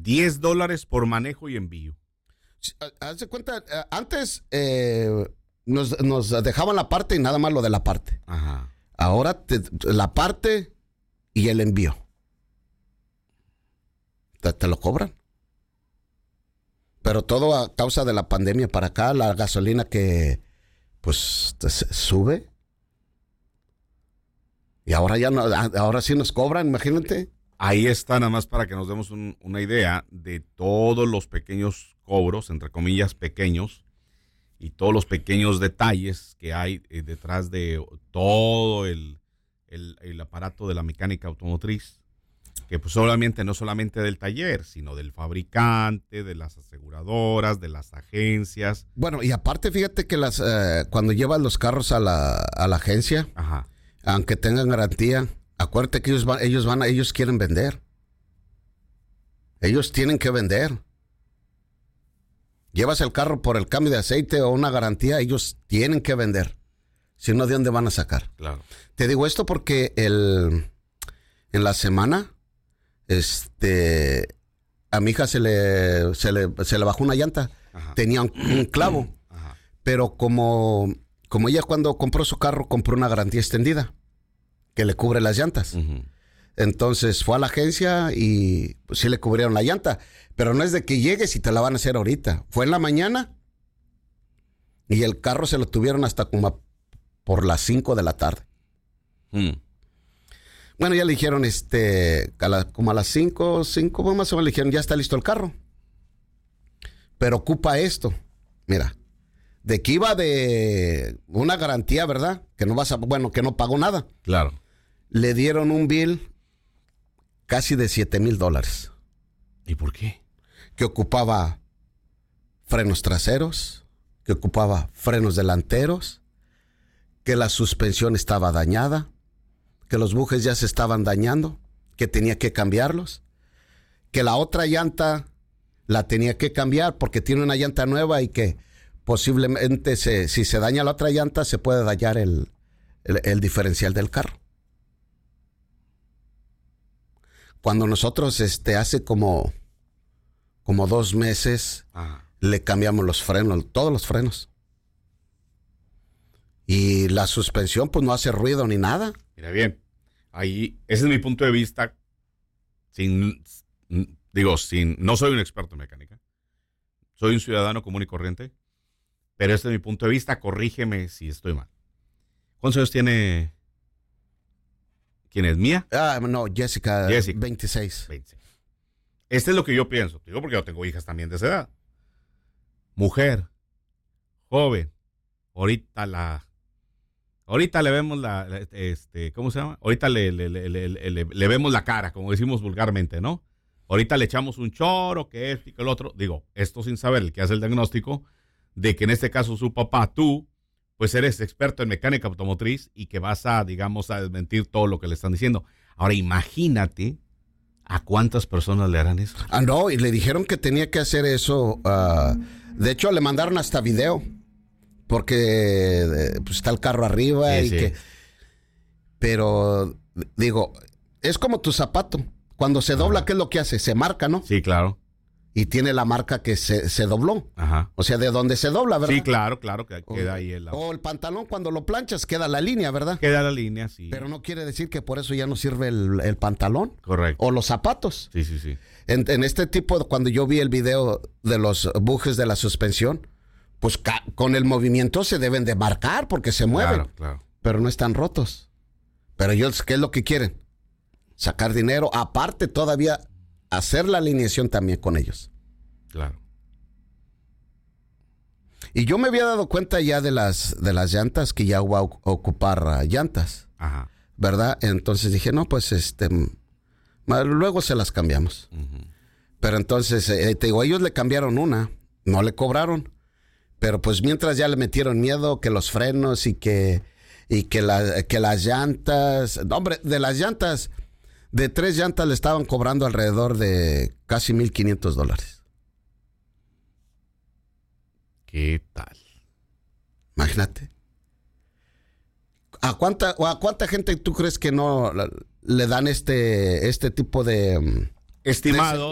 $10 por manejo y envío. Haz de cuenta, antes nos dejaban la parte y nada más lo de la parte. Ajá. Ahora la parte y el envío. Te lo cobran. Pero todo a causa de la pandemia para acá, la gasolina que pues sube. Y ahora ya no, ahora sí nos cobran, imagínate. Ahí está nada más para que nos demos una idea de todos los pequeños cobros, entre comillas pequeños, y todos los pequeños detalles que hay detrás de todo el aparato de la mecánica automotriz, que pues no solamente del taller, sino del fabricante, de las aseguradoras, de las agencias. Bueno, y aparte fíjate que cuando llevas los carros a la agencia, ajá, aunque tengan garantía, acuérdate que ellos quieren vender. Ellos tienen que vender. Llevas el carro por el cambio de aceite o una garantía, ellos tienen que vender. Si no, ¿de dónde van a sacar? Claro. Te digo esto porque en la semana, a mi hija se le bajó una llanta. Ajá. Tenía un clavo. Ajá. Pero como ella cuando compró su carro, compró una garantía extendida que le cubre las llantas. Uh-huh. Entonces fue a la agencia y pues, sí le cubrieron la llanta. Pero no es de que llegues y te la van a hacer ahorita. Fue en la mañana y el carro se lo tuvieron hasta como por las 5 de la tarde. Bueno, ya le dijeron, como a las 5 más o menos le dijeron, ya está listo el carro. Pero ocupa esto. Mira, de que iba de una garantía, ¿verdad? Que no pagó nada. Claro. Le dieron un bill casi de $7,000. ¿Y por qué? Que ocupaba frenos traseros, que ocupaba frenos delanteros, que la suspensión estaba dañada, que los bujes ya se estaban dañando, que tenía que cambiarlos, que la otra llanta la tenía que cambiar porque tiene una llanta nueva y que posiblemente si se daña la otra llanta se puede dañar el diferencial del carro. Cuando nosotros hace como 2 meses le cambiamos los frenos, todos los frenos. Y la suspensión pues no hace ruido ni nada. Mira bien, ahí, ese es mi punto de vista, no soy un experto en mecánica, soy un ciudadano común y corriente, pero este es mi punto de vista, corrígeme si estoy mal. ¿Cuántos años tiene? ¿Quién es? ¿Mía? No, Jessica. 26. Este es lo que yo pienso, digo porque yo tengo hijas también de esa edad. Mujer, joven, ahorita le vemos ¿cómo se llama? Ahorita le vemos la cara, como decimos vulgarmente, ¿no? Ahorita le echamos un choro, que esto y que el otro. Digo, esto sin saber el que hace el diagnóstico de que en este caso su papá, tú, pues eres experto en mecánica automotriz y que vas a desmentir todo lo que le están diciendo. Ahora imagínate a cuántas personas le harán eso. No, y le dijeron que tenía que hacer eso. De hecho, le mandaron hasta video. Porque pues, está el carro arriba sí. Pero, digo, es como tu zapato. Cuando se dobla, ¿qué es lo que hace? Se marca, ¿no? Sí, claro. Y tiene la marca que se dobló. Ajá. O sea, de donde se dobla, ¿verdad? Sí, claro, que queda ahí O el pantalón, cuando lo planchas, queda la línea, ¿verdad? Queda la línea, sí. Pero no quiere decir que por eso ya no sirve el pantalón. Correcto. O los zapatos. Sí. En este tipo, cuando yo vi el video de los bujes de la suspensión, pues con el movimiento se deben de marcar porque se mueven. Claro. Pero no están rotos. Pero ellos, ¿qué es lo que quieren? Sacar dinero. Aparte, todavía hacer la alineación también con ellos. Claro. Y yo me había dado cuenta ya de las llantas, que ya voy a ocupar llantas. Ajá. ¿Verdad? Entonces dije, no, pues luego se las cambiamos. Uh-huh. Pero entonces, te digo, ellos le cambiaron una, no le cobraron. Pero pues mientras ya le metieron miedo que los frenos y que las llantas, hombre, de las llantas, de 3 llantas le estaban cobrando alrededor de casi $1,500. ¿Qué tal? Imagínate. ¿A cuánta gente tú crees que no le dan este tipo de estimado?